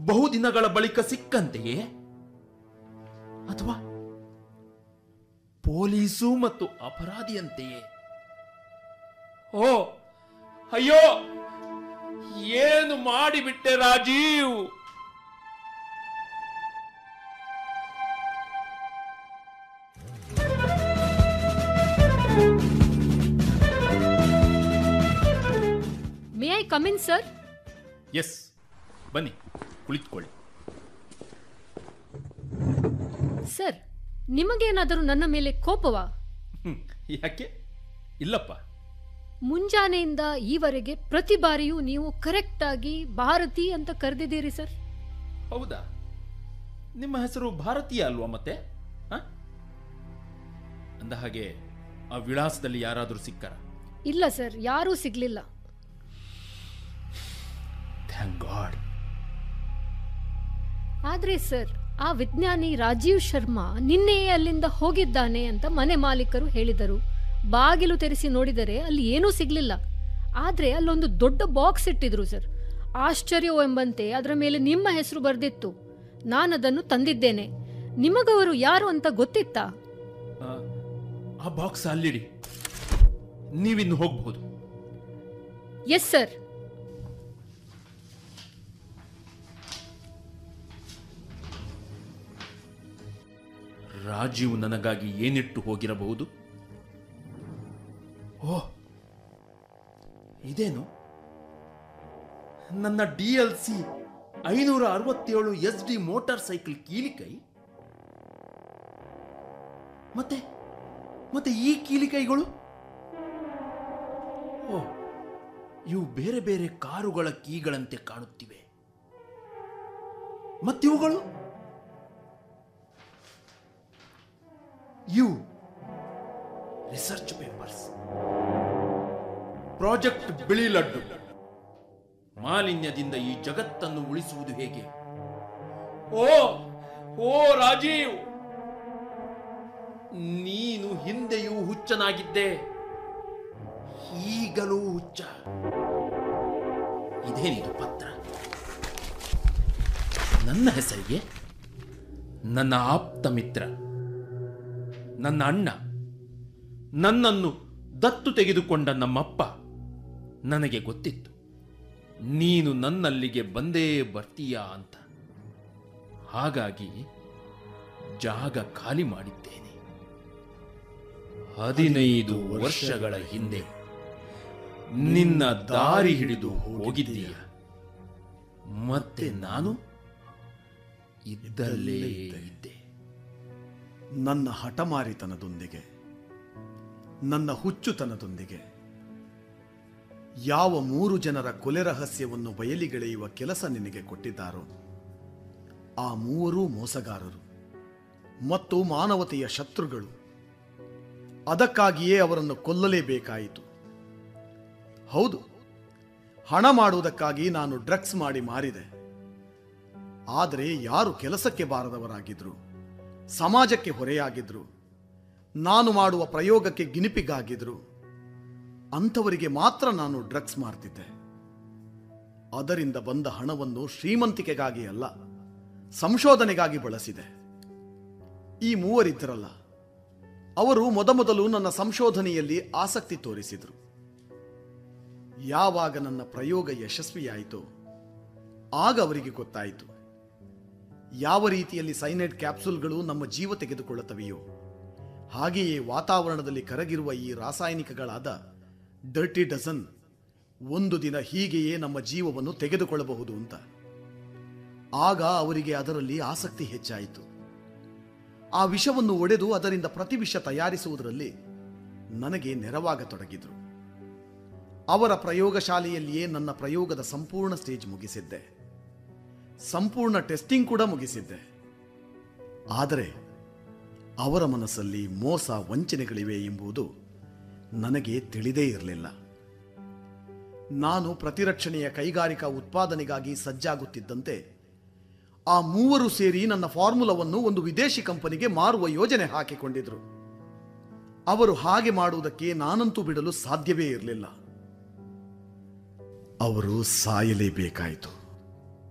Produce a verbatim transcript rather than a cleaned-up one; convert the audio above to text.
ಬಹುದಿನಗಳ ಬಳಿಕ ಸಿಕ್ಕಂತೆಯೇ, ಅಥವಾ ಪೊಲೀಸು ಮತ್ತು ಅಪರಾಧಿಯಂತೆಯೇ? ಓ ಅಯ್ಯೋ, ಏನು ಮಾಡಿಬಿಟ್ಟೆ Rajiv. May I come in sir? S, ಬನ್ನಿ, ಕುಳಿತುಕೊಳ್ಳಿ. ಸರ್, ನಿಮಗೇನಾದರೂ ನನ್ನ ಮೇಲೆ ಕೋಪವಾ? ಯಾಕೆ? ಇಲ್ಲಪ್ಪ. ಮುಂಜಾನೆಯಿಂದ ಈವರೆಗೆ ಪ್ರತಿ ಬಾರಿಯೂ ನೀವು ಕರೆಕ್ಟ್ ಆಗಿ ಭಾರತಿ ಅಂತ ಕರೆದಿದ್ದೀರಿ ಸರ್. ಹೌದಾ? ನಿಮ್ಮ ಹೆಸರು ಭಾರತೀಯ ಅಲ್ವಾ ಮತ್ತೆ? ಅಂದ ಹಾಗೆ ಆ ವಿಳಾಸದಲ್ಲಿ ಯಾರಾದರೂ ಸಿಕ್ಕರ? ಇಲ್ಲ ಸರ್, ಯಾರೂ ಸಿಗ್ಲಿಲ್ಲ. Thank god. ಆದ್ರೆ ಸರ್, ಆ ವಿಜ್ಞಾನಿ ರಾಜೀವ್ ಶರ್ಮಾ ನಿನ್ನೆಯೇ ಅಲ್ಲಿಂದ ಹೋಗಿದ್ದಾನೆ ಅಂತ ಮನೆ ಮಾಲೀಕರು ಹೇಳಿದರು. ಬಾಗಿಲು ತೆರೆಸಿ ನೋಡಿದರೆ ಅಲ್ಲಿ ಏನೂ ಸಿಗ್ಲಿಲ್ಲ. ಆದ್ರೆ ಅಲ್ಲೊಂದು ದೊಡ್ಡ ಬಾಕ್ಸ್ ಇಟ್ಟಿದ್ರು ಸರ್. ಆಶ್ಚರ್ಯವೆಂಬಂತೆ ಅದರ ಮೇಲೆ ನಿಮ್ಮ ಹೆಸರು ಬರೆದಿತ್ತು. ನಾನದನ್ನು ತಂದಿದ್ದೇನೆ. ನಿಮಗವರು ಯಾರು ಅಂತ ಗೊತ್ತಿತ್ತಾ? ಆ ಬಾಕ್ಸ್ ಅಲ್ಲಿಡಿ, ನೀವಿನ್ನು ಹೋಗಬಹುದು. Yes sir. ರಾಜೀವ್ ನನಗಾಗಿ ಏನಿಟ್ಟು ಹೋಗಿರಬಹುದು? ಓ, ಇದೇನು? ನನ್ನ ಡಿ ಎಲ್ ಸಿ ಐನೂರ ಅರವತ್ತೇಳು ಎಸ್ ಡಿ ಮೋಟಾರ್ ಸೈಕಲ್ ಕೀಲಿಕೈ. ಮತ್ತೆ ಮತ್ತೆ ಈ ಕೀಲಿಕೈಗಳು? ಓ, ಇವು ಬೇರೆ ಬೇರೆ ಕಾರುಗಳ ಕೀಗಳಂತೆ ಕಾಣುತ್ತಿವೆ. ಮತ್ತಿವುಗಳು? ಇವು ರಿಸರ್ಚ್ ಪೇಪರ್ಸ್. ಪ್ರಾಜೆಕ್ಟ್ ಬಿಳಿ ಲಡ್ಡು. ಮಾಲಿನ್ಯದಿಂದ ಈ ಜಗತ್ತನ್ನು ಉಳಿಸುವುದು ಹೇಗೆ? ಓ ಓ ರಾಜೀವ್, ನೀನು ಹಿಂದೆಯೂ ಹುಚ್ಚನಾಗಿದ್ದೆ, ಈಗಲೂ ಹುಚ್ಚ. ಇದೇನಿದು ಪತ್ರ? ನನ್ನ ಹೆಸರಿಗೆ? ನನ್ನ ಆಪ್ತ ಮಿತ್ರ, ನನ್ನ ಅಣ್ಣ, ನನ್ನನ್ನು ದತ್ತು ತೆಗೆದುಕೊಂಡ ನಮ್ಮಪ್ಪ. ನನಗೆ ಗೊತ್ತಿತ್ತು ನೀನು ನನ್ನಲ್ಲಿಗೆ ಬಂದೇ ಬರ್ತೀಯಾ ಅಂತ. ಹಾಗಾಗಿ ಜಾಗ ಖಾಲಿ ಮಾಡಿದ್ದೇನೆ. ಹದಿನೈದು ವರ್ಷಗಳ ಹಿಂದೆ ನಿನ್ನ ದಾರಿ ಹಿಡಿದು ಹೋಗಿದ್ದೀಯ. ಮತ್ತೆ ನಾನು ಇದ್ದಲ್ಲೇ ಇದ್ದೆ. ನನ್ನ ಹಠಮಾರಿತನದೊಂದಿಗೆ, ನನ್ನ ಹುಚ್ಚುತನದೊಂದಿಗೆ ಯಾವ ಮೂರು ಜನರ ಕೊಲೆ ರಹಸ್ಯವನ್ನು ಬಯಲಿಗೆಳೆಯುವ ಕೆಲಸ ನಿನಗೆ ಕೊಟ್ಟಿದ್ದಾರೋ ಆ ಮೂವರೂ ಮೋಸಗಾರರು ಮತ್ತು ಮಾನವತೆಯ ಶತ್ರುಗಳು. ಅದಕ್ಕಾಗಿಯೇ ಅವರನ್ನು ಕೊಲ್ಲಲೇಬೇಕಾಯಿತು. ಹೌದು, ಹಣ ಮಾಡುವುದಕ್ಕಾಗಿ ನಾನು ಡ್ರಗ್ಸ್ ಮಾಡಿ ಮಾರಿದೆ. ಆದರೆ ಯಾರು ಕೆಲಸಕ್ಕೆ ಬಾರದವರಾಗಿದ್ರು, ಸಮಾಜಕ್ಕೆ ಹೊರೆಯಾಗಿದ್ರು, ನಾನು ಮಾಡುವ ಪ್ರಯೋಗಕ್ಕೆ ಗಿನಿಪಿಗಾಗಿದ್ರು, ಅಂಥವರಿಗೆ ಮಾತ್ರ ನಾನು ಡ್ರಗ್ಸ್ ಮಾರ್ತಿದ್ದೆ. ಅದರಿಂದ ಬಂದ ಹಣವನ್ನು ಶ್ರೀಮಂತಿಕೆಗಾಗಿ ಅಲ್ಲ, ಸಂಶೋಧನೆಗಾಗಿ ಬಳಸಿದೆ. ಈ ಮೂವರಿದ್ದರಲ್ಲ, ಅವರು ಮೊದಮೊದಲು ನನ್ನ ಸಂಶೋಧನೆಯಲ್ಲಿ ಆಸಕ್ತಿ ತೋರಿಸಿದರು. ಯಾವಾಗ ನನ್ನ ಪ್ರಯೋಗ ಯಶಸ್ವಿಯಾಯಿತೋ ಆಗ ಅವರಿಗೆ ಗೊತ್ತಾಯಿತು ಯಾವ ರೀತಿಯಲ್ಲಿ ಸೈನೈಡ್ ಕ್ಯಾಪ್ಸೂಲ್ಗಳು ನಮ್ಮ ಜೀವ ತೆಗೆದುಕೊಳ್ಳುತ್ತವೆಯೋ ಹಾಗೆಯೇ ವಾತಾವರಣದಲ್ಲಿ ಕರಗಿರುವ ಈ ರಾಸಾಯನಿಕಗಳಾದ ಡರ್ಟಿ ಡಜನ್ ಒಂದು ದಿನ ಹೀಗೆಯೇ ನಮ್ಮ ಜೀವವನ್ನು ತೆಗೆದುಕೊಳ್ಳಬಹುದು ಅಂತ. ಆಗ ಅವರಿಗೆ ಅದರಲ್ಲಿ ಆಸಕ್ತಿ ಹೆಚ್ಚಾಯಿತು. ಆ ವಿಷವನ್ನು ಒಡೆದು ಅದರಿಂದ ಪ್ರತಿವಿಷ ತಯಾರಿಸುವುದರಲ್ಲಿ ನನಗೆ ನೆರವಾಗತೊಡಗಿದ್ರು. ಅವರ ಪ್ರಯೋಗಶಾಲೆಯಲ್ಲಿಯೇ ನನ್ನ ಪ್ರಯೋಗದ ಸಂಪೂರ್ಣ ಸ್ಟೇಜ್ ಮುಗಿಸಿದ್ದೆ, ಸಂಪೂರ್ಣ ಟೆಸ್ಟಿಂಗ್ ಕೂಡ ಮುಗಿಸಿದ್ದೆ. ಆದರೆ ಅವರ ಮನಸ್ಸಲ್ಲಿ ಮೋಸ ವಂಚನೆಗಳಿವೆ ಎಂಬುದು ನನಗೆ ತಿಳಿದೇ ಇರಲಿಲ್ಲ. ನಾನು ಪ್ರತಿರಕ್ಷಣೆಯ ಕೈಗಾರಿಕಾ ಉತ್ಪಾದನೆಗಾಗಿ ಸಜ್ಜಾಗುತ್ತಿದ್ದಂತೆ ಆ ಮೂವರು ಸೇರಿ ನನ್ನ ಫಾರ್ಮುಲಾವನ್ನು ಒಂದು ವಿದೇಶಿ ಕಂಪನಿಗೆ ಮಾರುವ ಯೋಜನೆ ಹಾಕಿಕೊಂಡಿದ್ರು. ಅವರು ಹಾಗೆ ಮಾಡುವುದಕ್ಕೆ ನಾನಂತೂ ಬಿಡಲು ಸಾಧ್ಯವೇ ಇರಲಿಲ್ಲ. ಅವರು ಸಾಯಲೇಬೇಕಾಯಿತು.